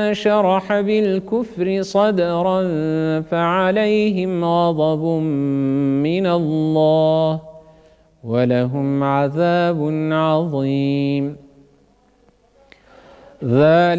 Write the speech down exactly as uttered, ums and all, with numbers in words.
شرح بالكفر صدرا فعليهم غضب من الله ولهم عذاب عظيم.